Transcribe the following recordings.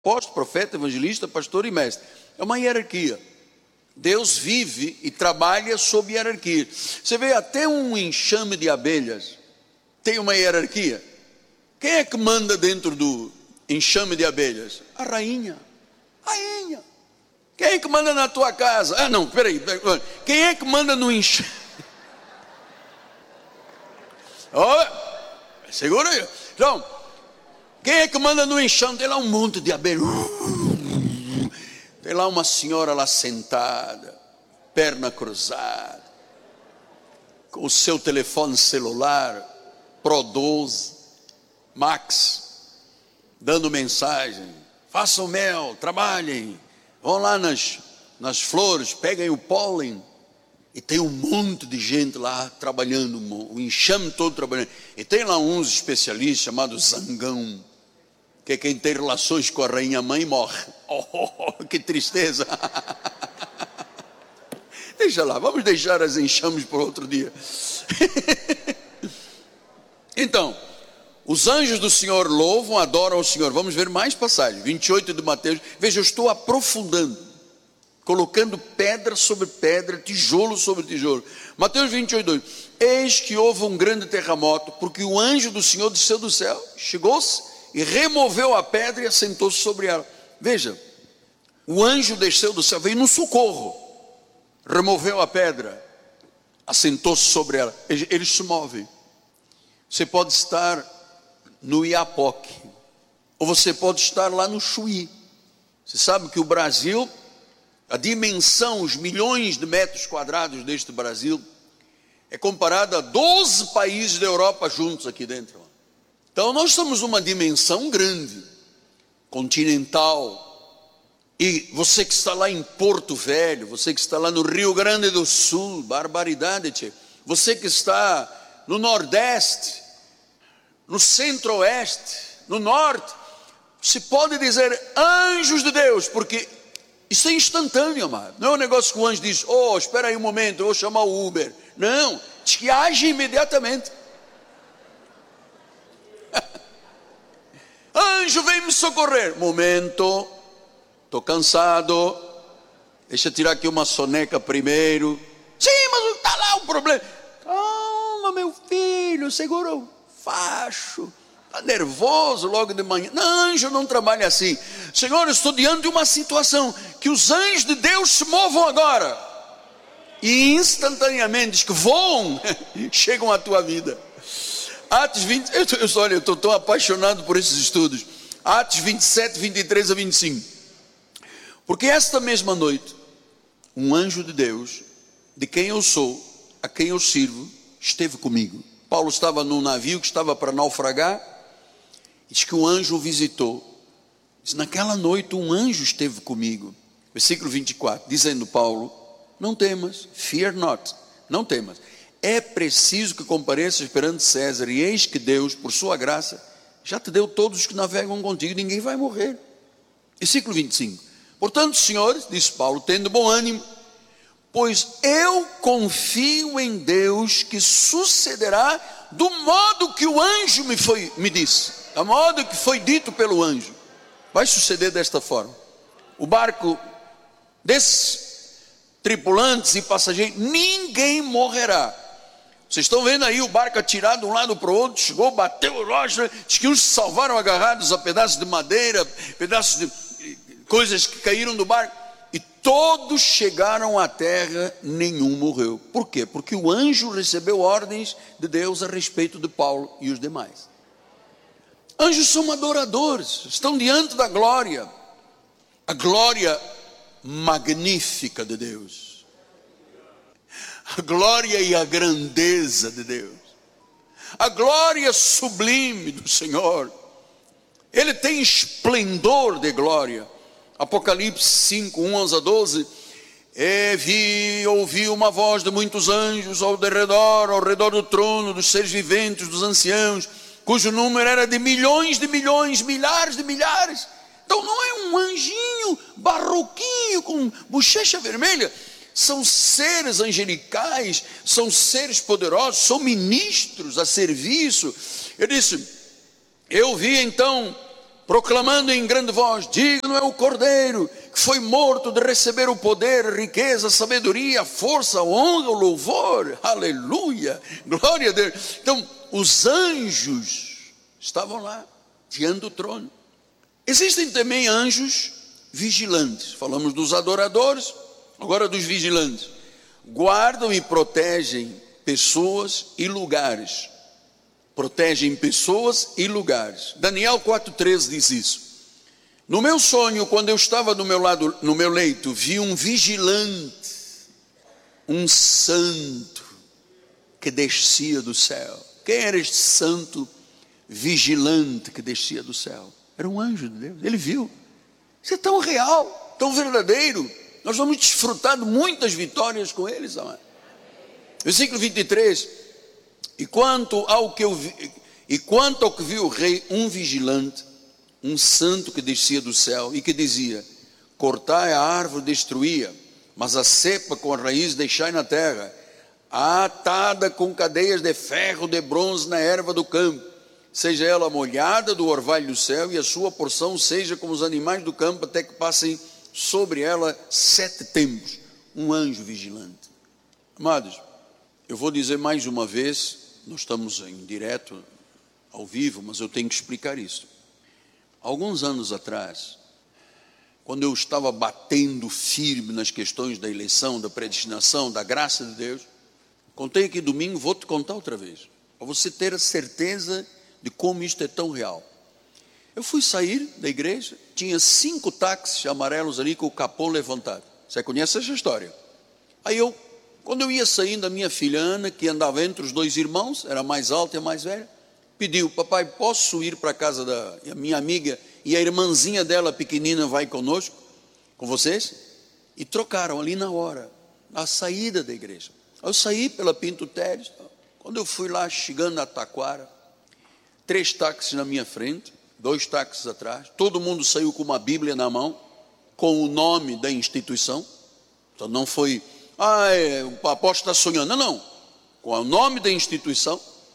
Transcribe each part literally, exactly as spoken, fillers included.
apóstolo, profeta, evangelista, pastor e mestre. É uma hierarquia. Deus vive e trabalha sob hierarquia. Você vê, até um enxame de abelhas tem uma hierarquia. Quem é que manda dentro do enxame de abelhas? A rainha. Rainha. Quem é que manda na tua casa? Ah, não, peraí. peraí. Quem é que manda no enxame? Oh, segura aí. Então, quem é que manda no enxame? Tem lá um monte de abelhas. Tem lá uma senhora lá sentada, perna cruzada, com o seu telefone celular, Pro doze, Max, dando mensagem: façam mel, trabalhem, vão lá nas, nas flores, peguem o pólen. E tem um monte de gente lá trabalhando, o enxame todo trabalhando. E tem lá uns especialistas chamados zangão, que quem tem relações com a rainha mãe morre. Oh, que tristeza. Deixa lá, vamos deixar as enxames para outro dia. Então, os anjos do Senhor louvam, adoram ao Senhor. Vamos ver mais passagens, vinte e oito de Mateus. Veja, eu estou aprofundando, colocando pedra sobre pedra, tijolo sobre tijolo. Mateus vinte e oito, dois. Eis que houve um grande terremoto, porque o anjo do Senhor desceu do céu, chegou-se e removeu a pedra e assentou-se sobre ela. Veja, o anjo desceu do céu, veio no socorro, removeu a pedra, assentou-se sobre ela. Eles se movem. Você pode estar no Iapoque, ou você pode estar lá no Chuí. Você sabe que o Brasil, a dimensão, os milhões de metros quadrados deste Brasil, é comparada a doze países da Europa juntos aqui dentro. Então nós somos uma dimensão grande, continental. E você que está lá em Porto Velho, você que está lá no Rio Grande do Sul, barbaridade, tchê. Você que está no Nordeste, no Centro-Oeste, no Norte, se pode dizer anjos de Deus, porque isso é instantâneo, amado. Não é um negócio que o anjo diz: oh, espera aí um momento, eu vou chamar o Uber. Não, diz que age imediatamente. Anjo, vem me socorrer. Momento, estou cansado, deixa eu tirar aqui uma soneca primeiro. Sim, mas está lá o problema. Calma, meu filho, segura o facho. Está nervoso logo de manhã. Não, anjo não trabalha assim. Senhor, eu estou diante de uma situação que os anjos de Deus se movam agora. E instantaneamente, que voam, chegam à tua vida. Atos vinte, eu, eu, olha, eu estou tão apaixonado por esses estudos. Atos vinte e sete, vinte e três a vinte e cinco. Porque esta mesma noite, um anjo de Deus, de quem eu sou, a quem eu sirvo, esteve comigo. Paulo estava num navio que estava para naufragar. Diz que um anjo o visitou. Diz: naquela noite um anjo esteve comigo. Versículo vinte e quatro, dizendo Paulo: não temas, fear not, não temas. É preciso que compareças perante César, e eis que Deus, por sua graça, já te deu todos os que navegam contigo, ninguém vai morrer. Versículo vinte e cinco. Portanto, senhores, disse Paulo, tendo bom ânimo, pois eu confio em Deus que sucederá do modo que o anjo me, foi, me disse, do modo que foi dito pelo anjo. Vai suceder desta forma. O barco desses tripulantes e passageiros, ninguém morrerá. Vocês estão vendo aí o barco atirado de um lado para o outro, chegou, bateu o relógio, diz que uns se salvaram agarrados a pedaços de madeira, pedaços de coisas que caíram do barco, e todos chegaram à terra, nenhum morreu. Por quê? Porque o anjo recebeu ordens de Deus a respeito de Paulo e os demais. Anjos são adoradores, estão diante da glória, a glória magnífica de Deus, a glória e a grandeza de Deus, a glória sublime do Senhor. Ele tem esplendor de glória. Apocalipse cinco, onze a doze. E vi, ouvi uma voz de muitos anjos ao derredor, ao redor do trono, dos seres viventes, dos anciãos, cujo número era de milhões de milhões, milhares de milhares. Então não é um anjinho barroquinho com bochecha vermelha. São seres angelicais, são seres poderosos, são ministros a serviço. Eu disse, eu vi então proclamando em grande voz: digno é o Cordeiro, que foi morto, de receber o poder, a riqueza, a sabedoria, a força, a honra, o louvor. Aleluia, glória a Deus. Então os anjos estavam lá, diante do trono. Existem também anjos vigilantes. Falamos dos adoradores, agora dos vigilantes. Guardam e protegem pessoas e lugares. Protegem pessoas e lugares. Daniel quatro, treze diz isso. No meu sonho, quando eu estava do meu lado, no meu leito, vi um vigilante, um santo, que descia do céu. Quem era este santo vigilante que descia do céu? Era um anjo de Deus. Ele viu. Isso é tão real, tão verdadeiro. Nós vamos desfrutar de muitas vitórias com eles, amado. Versículo vinte e três. E quanto ao que eu vi, e quanto ao que viu o rei, um vigilante, um santo que descia do céu e que dizia: cortai a árvore, destruía, mas a cepa com a raiz deixai na terra, atada com cadeias de ferro, de bronze na erva do campo, seja ela molhada do orvalho do céu, e a sua porção seja como os animais do campo, até que passem sobre ela sete tempos. Um anjo vigilante. Amados, eu vou dizer mais uma vez, nós estamos em direto, ao vivo, mas eu tenho que explicar isso. Alguns anos atrás, quando eu estava batendo firme nas questões da eleição, da predestinação, da graça de Deus, contei aqui domingo, vou te contar outra vez, para você ter a certeza de como isto é tão real. Eu fui sair da igreja, tinha cinco táxis amarelos ali com o capô levantado. Você conhece essa história? Aí eu, quando eu ia saindo, a minha filha Ana, que andava entre os dois irmãos, era mais alta e a mais velha, pediu: papai, posso ir para a casa da a minha amiga, e a irmãzinha dela pequenina vai conosco, com vocês? E trocaram ali na hora, na saída da igreja. Eu saí pela Pinto Teres. Quando eu fui lá, chegando a Taquara, três táxis na minha frente, dois táxis atrás, todo mundo saiu com uma Bíblia na mão, com o nome da instituição. Então não foi, ah, é, o apóstolo está sonhando, não, não, com o nome da instituição.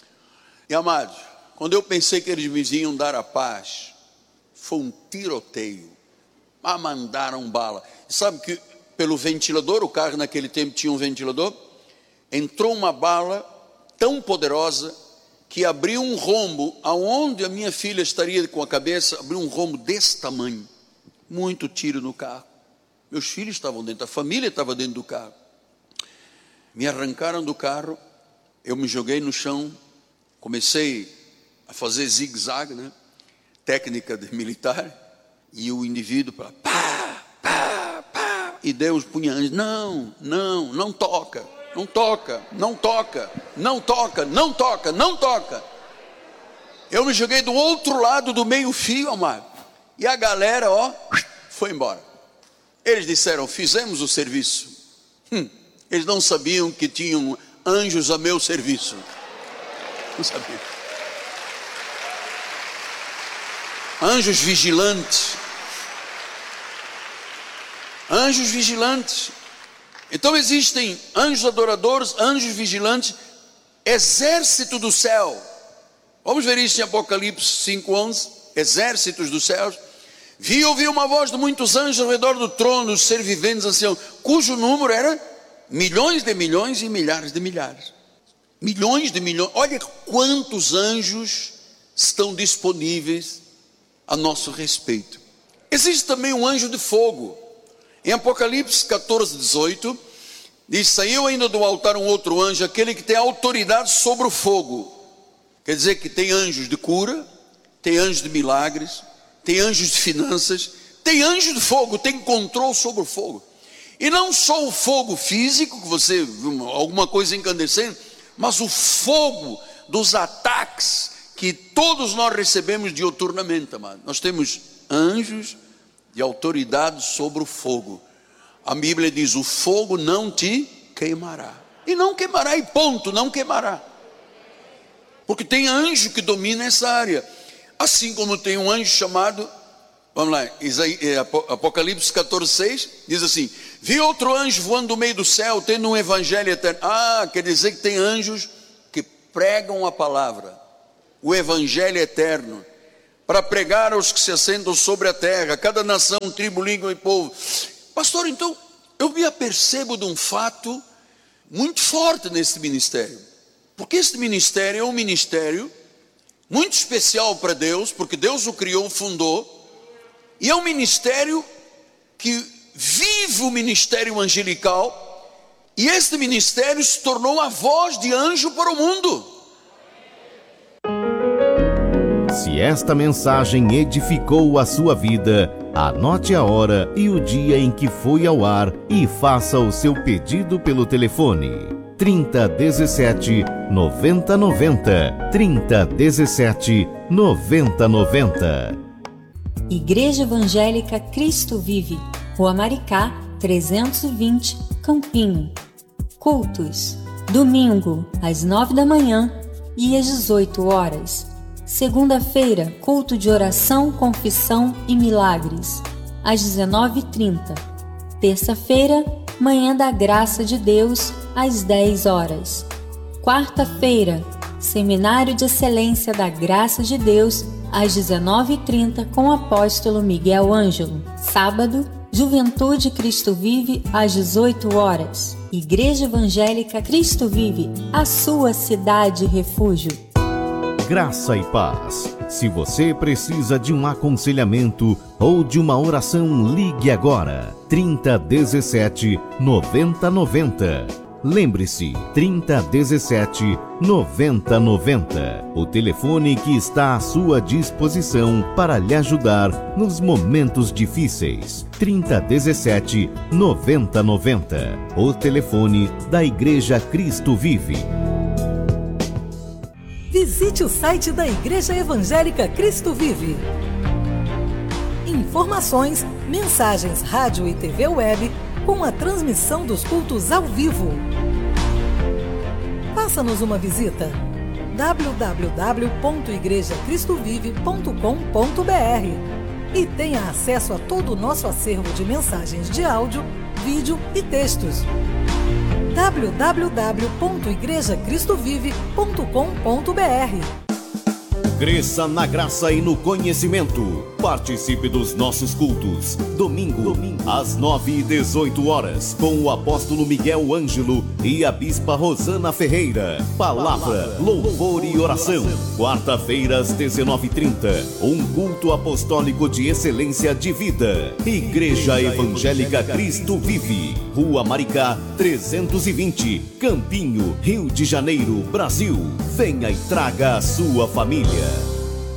E amados, quando eu pensei que eles me iam dar a paz, foi um tiroteio. Ah, mandaram bala. E sabe que pelo ventilador, o carro naquele tempo tinha um ventilador, entrou uma bala tão poderosa que abriu um rombo, aonde a minha filha estaria com a cabeça, abriu um rombo desse tamanho. Muito tiro no carro. Meus filhos estavam dentro, a família estava dentro do carro. Me arrancaram do carro, eu me joguei no chão, comecei a fazer zigue-zague, né? Técnica de militar, e o indivíduo para pá, pá, pá, e Deus punha anjos: não, não, não toca, não toca, não toca, não toca, não toca, não toca. Eu me joguei do outro lado do meio fio, amado, e a galera, ó, foi embora. Eles disseram: fizemos o serviço. Hum, eles não sabiam que tinham anjos a meu serviço. Não sabiam. Anjos vigilantes. Anjos vigilantes. Então existem anjos adoradores, anjos vigilantes, exército do céu. Vamos ver isso em Apocalipse cinco, onze. Exércitos dos céus. Vi e ouvi uma voz de muitos anjos ao redor do trono, os seres viventes anciãos, cujo número era milhões de milhões e milhares de milhares. Milhões de milhões. Olha quantos anjos estão disponíveis a nosso respeito. Existe também um anjo de fogo. Em Apocalipse catorze, dezoito, diz: saiu ainda do altar um outro anjo, aquele que tem autoridade sobre o fogo. Quer dizer que tem anjos de cura, tem anjos de milagres, tem anjos de finanças, tem anjo de fogo, tem controle sobre o fogo. E não só o fogo físico, que você viu alguma coisa incandescente, mas o fogo dos ataques que todos nós recebemos diuturnamente, amado. Nós temos anjos de autoridade sobre o fogo. A Bíblia diz: o fogo não te queimará. E não queimará, e ponto, não queimará. Porque tem anjo que domina essa área. Assim como tem um anjo chamado, vamos lá, Apocalipse catorze, seis, diz assim: vi outro anjo voando no meio do céu, tendo um evangelho eterno. Ah, quer dizer que tem anjos que pregam a palavra, o evangelho eterno, para pregar aos que se assentam sobre a terra, cada nação, tribo, língua e povo. Pastor, então, eu me apercebo de um fato muito forte nesse ministério, porque esse ministério é um ministério muito especial para Deus, porque Deus o criou, o fundou, e é um ministério que vive o ministério angelical, e este ministério se tornou a voz de anjo para o mundo. Se esta mensagem edificou a sua vida, anote a hora e o dia em que foi ao ar e faça o seu pedido pelo telefone trinta, dezessete, noventa, noventa, trinta, dezessete, noventa, noventa. Igreja Evangélica Cristo Vive, Rua Maricá, trezentos e vinte, Campinho. Cultos: domingo às nove da manhã e às dezoito horas. Segunda-feira, culto de oração, confissão e milagres, às dezenove e trinta. Terça-feira, manhã da graça de Deus, às dez horas. Quarta-feira, seminário de excelência da graça de Deus, às dezenove e trinta, com o apóstolo Miguel Ângelo. Sábado, Juventude Cristo Vive, às dezoito horas. Igreja Evangélica Cristo Vive, a sua cidade refúgio. Graça e paz. Se você precisa de um aconselhamento ou de uma oração, ligue agora. trinta, dezessete, noventa, noventa. Lembre-se, trinta, dezessete, noventa, noventa. O telefone que está à sua disposição para lhe ajudar nos momentos difíceis. trinta, dezessete, noventa, noventa. O telefone da Igreja Cristo Vive. Visite o site da Igreja Evangélica Cristo Vive. Informações, mensagens, rádio e T V web com a transmissão dos cultos ao vivo. Faça-nos uma visita. w w w ponto igreja cristo vive ponto com ponto b r e tenha acesso a todo o nosso acervo de mensagens de áudio, vídeo e textos. w w w ponto igreja cristo vive ponto com ponto b r. Cresça na graça e no conhecimento. Participe dos nossos cultos. Domingo, Domingo. às nove e dezoito horas, com o apóstolo Miguel Ângelo e a bispa Rosana Ferreira. Palavra, louvor e oração. Quarta-feira, às dezenove e trinta, um culto apostólico de excelência de vida. Igreja Evangélica Cristo Vive. Rua Maricá, trezentos e vinte, Campinho, Rio de Janeiro, Brasil. Venha e traga a sua família.